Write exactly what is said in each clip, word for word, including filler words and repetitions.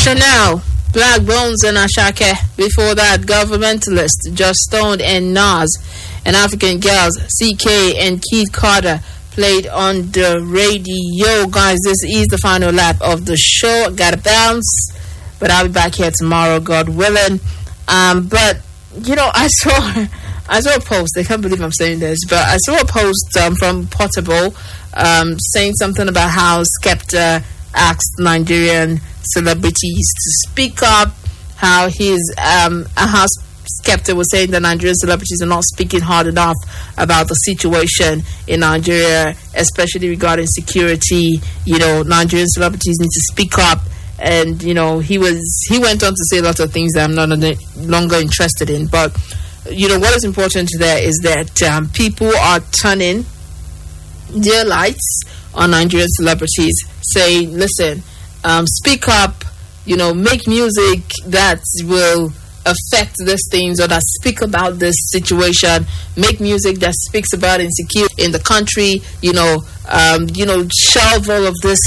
Chanel, Black Bones and Ashake. Before that, Governmentalist, Just Stoned and Nas. And African Girls, C K and Keith Carter played on the radio. Guys, this is the final lap of the show. Gotta bounce, but I'll be back here tomorrow, God willing. Um, but you know, I saw I saw a post. I can't believe I'm saying this, but I saw a post um, from Portable um, saying something about how Skepta asked Nigerian celebrities to speak up. How he's um, how Skepta was saying that Nigerian celebrities are not speaking hard enough about the situation in Nigeria, especially regarding security. You know, Nigerian celebrities need to speak up. And, you know, he was he went on to say a lot of things that I'm not longer interested in. But, you know, what is important there is that um, people are turning their lights on Nigerian celebrities, saying, listen, um, speak up, you know, make music that will affect these things or that speak about this situation, make music that speaks about insecurity in the country, you know, um, you know, shelve all of this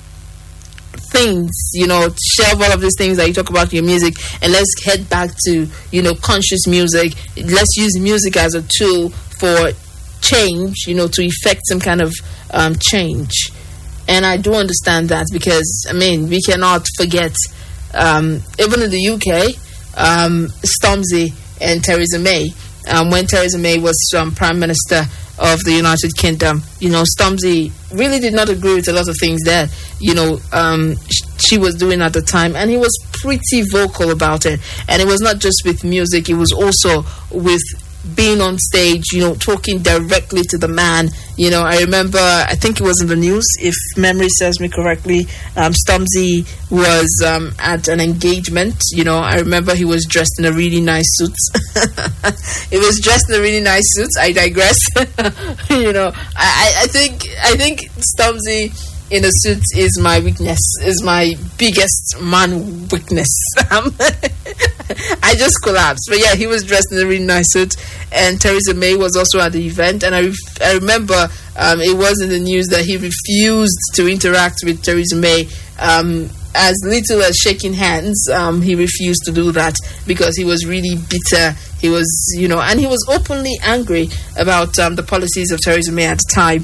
things, you know, shelve all of these things that you talk about in your music, and let's head back to, you know, conscious music. Let's use music as a tool for change, you know, to effect some kind of um, change. And I do understand that, because, I mean, we cannot forget, um, even in the U K, um, Stormzy and Theresa May, um, when Theresa May was um, Prime Minister of the United Kingdom, you know, Stormzy really did not agree with a lot of things that, you know, um, sh- she was doing at the time, and he was pretty vocal about it. And it was not just with music, it was also with being on stage, you know, talking directly to the man. You know, I remember, I think it was in the news, if memory serves me correctly, um, Stormzy was um, at an engagement. You know, I remember he was dressed in a really nice suit. He was dressed in a really nice suit. I digress. You know, I, I think I think Stormzy in a suit is my weakness, is my biggest man weakness. I just collapsed. But yeah, he was dressed in a really nice suit, and Theresa May was also at the event. And I, ref- I remember um, it was in the news that he refused to interact with Theresa May. Um, as little as shaking hands, um, he refused to do that because he was really bitter. He was, you know, and he was openly angry about um, the policies of Theresa May at the time.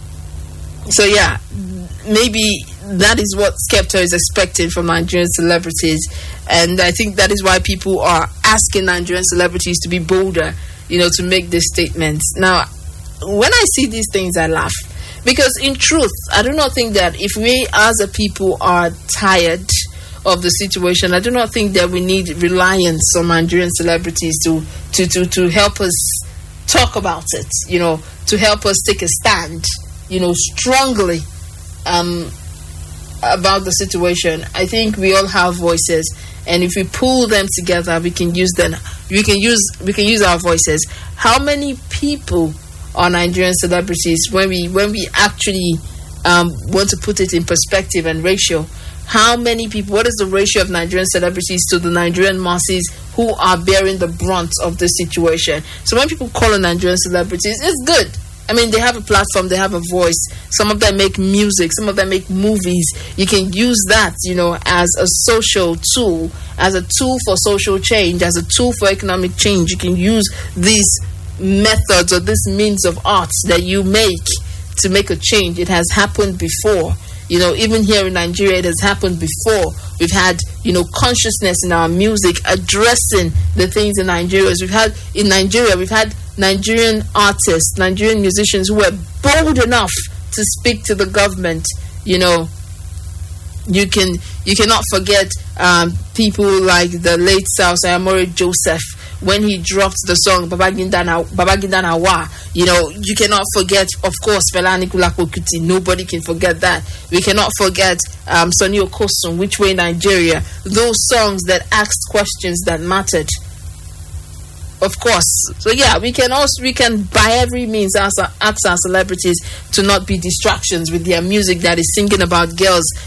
So yeah, maybe that is what Skepta is expecting from Nigerian celebrities, and I think that is why people are asking Nigerian celebrities to be bolder, you know, to make these statements. Now, when I see these things, I laugh, because in truth, I do not think that if we as a people are tired of the situation, I do not think that we need reliance on Nigerian celebrities to to to, to help us talk about it, you know, to help us take a stand, you know, strongly um, about the situation. I think we all have voices, and if we pull them together, we can use them. We can use we can use our voices. How many people are Nigerian celebrities when we when we actually um, want to put it in perspective and ratio? How many people? What is the ratio of Nigerian celebrities to the Nigerian masses who are bearing the brunt of this situation? So when people call on Nigerian celebrities, it's good. I mean, they have a platform, they have a voice. Some of them make music, some of them make movies. You can use that, you know, as a social tool, as a tool for social change, as a tool for economic change. You can use these methods or this means of arts that you make to make a change. It has happened before. You know, even here in Nigeria, it has happened before. We've had, you know, consciousness in our music addressing the things in Nigeria. We've had, in Nigeria, we've had Nigerian artists, Nigerian musicians who were bold enough to speak to the government. You know, you can you cannot forget um, people like the late South Sayamore Joseph, when he dropped the song Babaginda Na Wa. You know, you cannot forget, of course, Fela Anikulapo Kuti. Nobody can forget that. We cannot forget um, Sonny Okosun, Which Way Nigeria. Those songs that asked questions that mattered. Of course. So yeah, we can also we can by every means ask our, ask our celebrities to not be distractions with their music that is singing about girls